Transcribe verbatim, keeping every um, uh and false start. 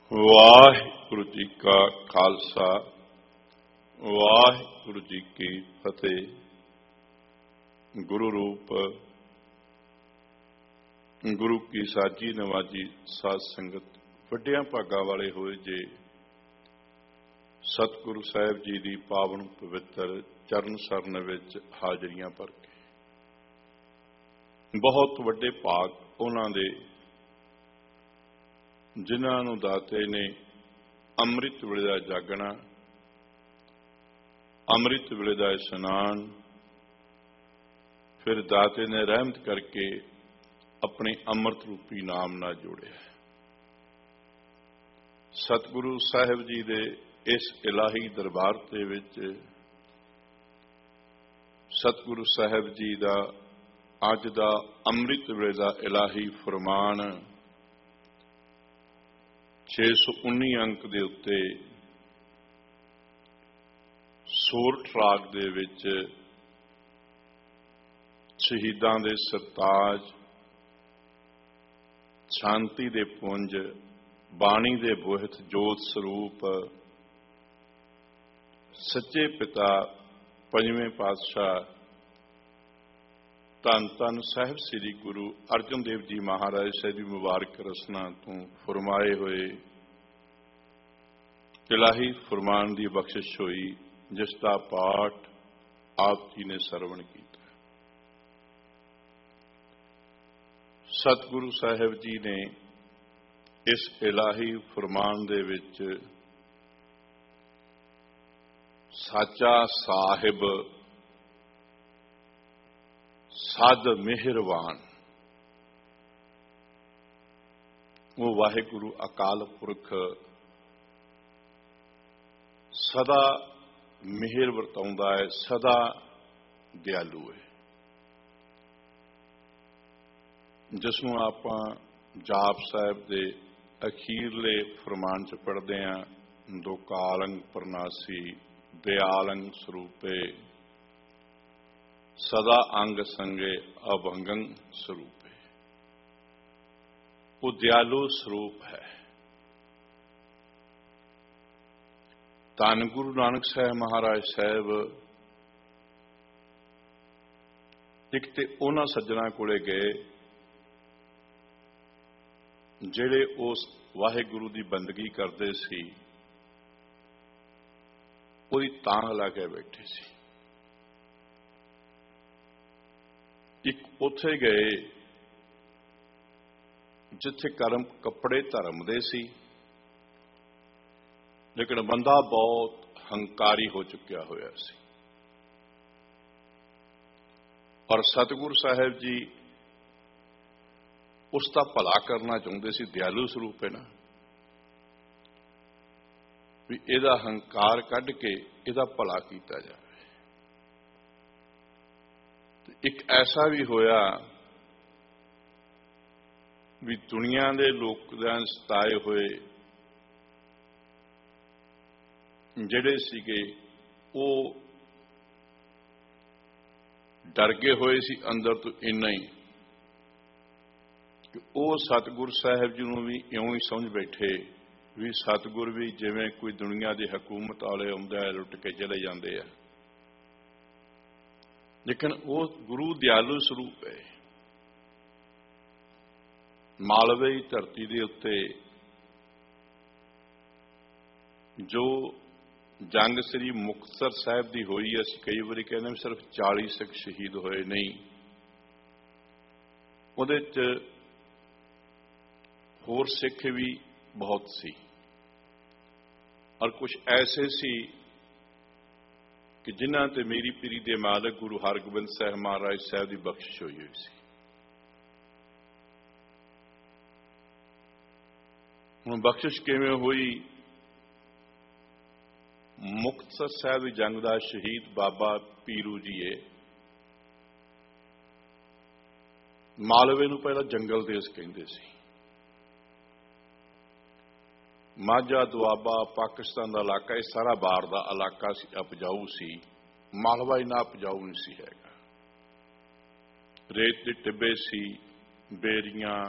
ਵਾਹਿਗੁਰੂ ਜੀ ਕਾ ਖਾਲਸਾ, ਵਾਹਿਗੁਰੂ ਜੀ ਕੀ ਫਤਿਹ। ਗੁਰੂ ਰੂਪ ਗੁਰੂ ਕੀ ਸਾਜੀ ਨਵਾਜੀ ਸਾਧ ਸੰਗਤ, ਵੱਡਿਆਂ ਭਾਗਾਂ ਵਾਲੇ ਹੋਏ ਜੇ ਸਤਿਗੁਰੂ ਸਾਹਿਬ ਜੀ ਦੀ ਪਾਵਨ ਪਵਿੱਤਰ ਚਰਨ ਸਰਨ ਵਿੱਚ ਹਾਜ਼ਰੀਆਂ ਭਰ ਕੇ, ਬਹੁਤ ਵੱਡੇ ਭਾਗ ਉਹਨਾਂ ਦੇ ਜਿਨ੍ਹਾਂ ਨੂੰ ਦਾਤੇ ਨੇ ਅੰਮ੍ਰਿਤ ਵੇਲੇ ਦਾ ਜਾਗਣਾ, ਅੰਮ੍ਰਿਤ ਵੇਲੇ ਦਾ ਇਸ਼ਨਾਨ, ਫਿਰ ਦਾਤੇ ਨੇ ਰਹਿਮਤ ਕਰਕੇ ਆਪਣੇ ਅੰਮ੍ਰਿਤ ਰੂਪੀ ਨਾਮ ਨਾਲ ਜੋੜਿਆ। ਸਤਿਗੁਰੂ ਸਾਹਿਬ ਜੀ ਦੇ ਇਸ ਇਲਾਹੀ ਦਰਬਾਰ ਦੇ ਵਿੱਚ ਸਤਿਗੁਰੂ ਸਾਹਿਬ ਜੀ ਦਾ ਅੱਜ ਦਾ ਅੰਮ੍ਰਿਤ ਵੇਲੇ ਦਾ ਇਲਾਹੀ ਫਰਮਾਨ ਛੇ ਸੌ ਉੱਨੀ ਅੰਕ ਦੇ ਉੱਤੇ ਸੋਰਠ ਰਾਗ ਦੇ ਵਿੱਚ ਸ਼ਹੀਦਾਂ ਦੇ ਸਰਤਾਜ, ਸ਼ਾਂਤੀ ਦੇ ਪੁੰਜ, ਬਾਣੀ ਦੇ ਬੋਹਿਤ ਜੋਤ ਸਰੂਪ ਸੱਚੇ ਪਿਤਾ ਪੰਜਵੇਂ ਪਾਤਸ਼ਾਹ ਧੰਨ ਧੰਨ ਸਾਹਿਬ ਸ੍ਰੀ ਗੁਰੂ ਅਰਜਨ ਦੇਵ ਜੀ ਮਹਾਰਾਜ ਸਾਹਿਬ ਦੀ ਮੁਬਾਰਕ ਰਸਨਾ ਤੋਂ ਫਰਮਾਏ ਹੋਏ ਇਲਾਹੀ ਫਰਮਾਨ ਦੀ ਬਖਸ਼ਿਸ਼ ਹੋਈ, ਜਿਸ ਦਾ ਪਾਠ ਆਪ ਜੀ ਨੇ ਸਰਵਣ ਕੀਤਾ। ਸਤਿਗੁਰੂ ਸਾਹਿਬ ਜੀ ਨੇ ਇਸ ਇਲਾਹੀ ਫਰਮਾਨ ਦੇ ਵਿੱਚ ਸਾਚਾ ਸਾਹਿਬ ਸਦ ਮਿਹਰਬਾਨ, ਉਹ ਵਾਹਿਗੁਰੂ ਅਕਾਲ ਪੁਰਖ ਸਦਾ ਮਿਹਰ ਵਰਤਾਉਂਦਾ ਹੈ, ਸਦਾ ਦਿਆਲੂ ਹੈ। ਜਿਸ ਨੂੰ ਆਪਾਂ ਜਾਪ ਸਾਹਿਬ ਦੇ ਅਖੀਰਲੇ ਫਰਮਾਨ ਚ ਪੜ੍ਹਦੇ ਹਾਂ, ਦੁਕਾਲੰਗ ਪ੍ਰਨਾਸੀ ਦਿਆਲੰਗ ਸਰੂਪੇ ਸਦਾ ਅੰਗ ਸੰਗੇ ਅਭੰਗੰ ਸਰੂਪ ਹੈ। ਉਹ ਦਿਆਲੂ ਸਰੂਪ ਹੈ। ਧੰਨ ਗੁਰੂ ਨਾਨਕ ਸਾਹਿਬ ਮਹਾਰਾਜ ਸਾਹਿਬ ਇੱਕ ਤੇ ਉਹਨਾਂ ਸੱਜਣਾ ਕੋਲੇ ਗਏ ਜਿਹੜੇ ਉਸ ਵਾਹਿਗੁਰੂ ਦੀ ਬੰਦਗੀ ਕਰਦੇ ਸੀ, ਉਹਦੀ ਤਾਂਘ ਲਾ ਕੇ ਬੈਠੇ ਸੀ। ਇੱਕ ਉੱਥੇ ਗਏ ਜਿੱਥੇ ਕਰਮ ਕੱਪੜੇ ਧਰਮ ਦੇ ਸੀ, ਲੇਕਿਨ ਬੰਦਾ ਬਹੁਤ ਹੰਕਾਰੀ ਹੋ ਚੁੱਕਿਆ ਹੋਇਆ ਸੀ। ਪਰ ਸਤਿਗੁਰੂ ਸਾਹਿਬ ਜੀ ਉਸ ਦਾ ਭਲਾ ਕਰਨਾ ਚਾਹੁੰਦੇ ਸੀ, ਦਿਆਲੂ ਸਰੂਪ ਹੈ ਨਾ, ਵੀ ਇਹਦਾ ਹੰਕਾਰ ਕੱਢ ਕੇ ਇਹਦਾ ਭਲਾ ਕੀਤਾ ਜਾਵੇ। ਇੱਕ ਐਸਾ ਵੀ ਹੋਇਆ ਵੀ ਦੁਨੀਆ ਦੇ ਲੋਕਾਂ ਸਤਾਏ ਹੋਏ ਜਿਹੜੇ ਸੀਗੇ, ਉਹ ਡਰ ਗਏ ਹੋਏ ਸੀ ਅੰਦਰ ਤੋਂ ਇੰਨਾ ਹੀ ਕਿ ਉਹ ਸਤਿਗੁਰੂ ਸਾਹਿਬ ਜੀ ਨੂੰ ਵੀ ਇਉਂ ਹੀ ਸਮਝ ਬੈਠੇ ਵੀ ਸਤਿਗੁਰ ਵੀ ਜਿਵੇਂ ਕੋਈ ਦੁਨੀਆ ਦੀ ਹਕੂਮਤ ਵਾਲੇ ਆਉਂਦਾ ਹੈ, ਲੁੱਟ ਕੇ ਚਲੇ ਜਾਂਦੇ ਆ, ਲੇਕਿਨ ਉਹ ਗੁਰੂ ਦਿਆਲੂ ਸਰੂਪ ਹੈ। ਮਾਲਵੇ ਦੀ ਧਰਤੀ ਦੇ ਉੱਤੇ ਜੋ ਜੰਗ ਸ੍ਰੀ ਮੁਕਤਸਰ ਸਾਹਿਬ ਦੀ ਹੋਈ, ਅਸੀਂ ਕਈ ਵਾਰੀ ਕਹਿੰਦੇ ਸਿਰਫ ਚਾਲੀ ਸਿੱਖ ਸ਼ਹੀਦ ਹੋਏ, ਨਹੀਂ, ਉਹਦੇ 'ਚ ਹੋਰ ਸਿੱਖ ਵੀ ਬਹੁਤ ਸੀ, ਔਰ ਕੁਝ ਐਸੇ ਸੀ ਕਿ ਜਿਨ੍ਹਾਂ ਤੇ ਮੇਰੀ ਪੀਰੀ ਦੇ ਮਾਲਕ ਗੁਰੂ ਹਰਗੋਬਿੰਦ ਸਾਹਿਬ ਮਹਾਰਾਜ ਸਾਹਿਬ ਦੀ ਬਖਸ਼ਿਸ਼ ਹੋਈ ਹੋਈ ਸੀ। ਹੁਣ ਬਖਸ਼ਿਸ਼ ਕਿਵੇਂ ਹੋਈ? ਮੁਕਤਸਰ ਸਾਹਿਬ ਦੀ ਜੰਗ ਦਾ ਸ਼ਹੀਦ ਬਾਬਾ ਪੀਰੂ ਜੀਏ ਮਾਲਵੇ ਨੂੰ ਪਹਿਲਾਂ ਜੰਗਲ ਦੇਸ਼ ਕਹਿੰਦੇ ਸੀ। ਮਾਝਾ ਦੁਆਬਾ ਪਾਕਿਸਤਾਨ ਦਾ ਇਲਾਕਾ, ਇਹ ਸਾਰਾ ਬਾਰ ਦਾ ਇਲਾਕਾ ਸੀ, ਉਪਜਾਊ ਸੀ। ਮਾਲਵਾ ਇੰਨਾ ਉਪਜਾਊ ਨਹੀਂ ਸੀ ਹੈਗਾ। ਰੇਤ ਦੇ ਟਿੱਬੇ ਸੀ, ਬੇਰੀਆਂ,